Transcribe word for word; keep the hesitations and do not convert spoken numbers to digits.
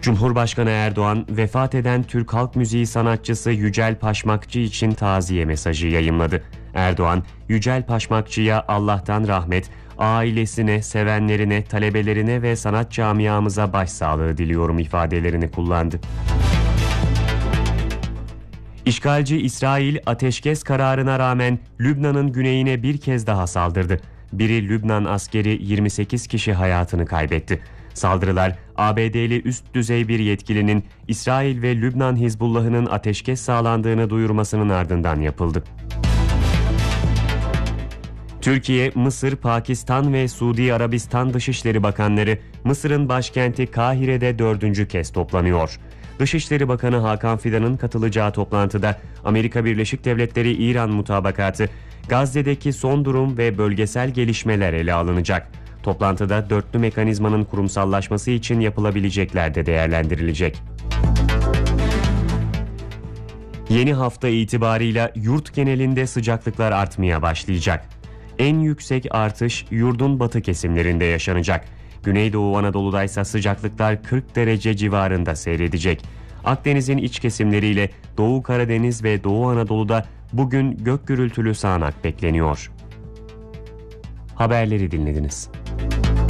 Cumhurbaşkanı Erdoğan, vefat eden Türk halk müziği sanatçısı Yücel Paşmakçı için taziye mesajı yayımladı. Erdoğan, Yücel Paşmakçı'ya Allah'tan rahmet, ailesine, sevenlerine, talebelerine ve sanat camiamıza başsağlığı diliyorum ifadelerini kullandı. İşgalci İsrail, ateşkes kararına rağmen Lübnan'ın güneyine bir kez daha saldırdı. Biri Lübnan askeri, yirmi sekiz kişi hayatını kaybetti. Saldırılar, A B D'li üst düzey bir yetkilinin İsrail ve Lübnan Hizbullah'ının ateşkes sağlandığını duyurmasının ardından yapıldı. Türkiye, Mısır, Pakistan ve Suudi Arabistan Dışişleri Bakanları Mısır'ın başkenti Kahire'de dördüncü kez toplanıyor. Dışişleri Bakanı Hakan Fidan'ın katılacağı toplantıda Amerika Birleşik Devletleri-İran mutabakatı, Gazze'deki son durum ve bölgesel gelişmeler ele alınacak. Toplantıda dörtlü mekanizmanın kurumsallaşması için yapılabilecekler de değerlendirilecek. Yeni hafta itibarıyla yurt genelinde sıcaklıklar artmaya başlayacak. En yüksek artış yurdun batı kesimlerinde yaşanacak. Güneydoğu Anadolu'da ise sıcaklıklar kırk derece civarında seyredecek. Akdeniz'in iç kesimleriyle Doğu Karadeniz ve Doğu Anadolu'da bugün gök gürültülü sağanak bekleniyor. Haberleri dinlediniz.